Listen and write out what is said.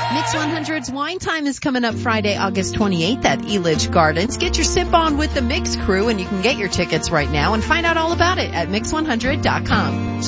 Mix 100's Wine Time is coming up Friday, August 28th at Elitch Gardens. Get your sip on with the Mix crew, and you can get your tickets right now and find out all about it at mix100.com.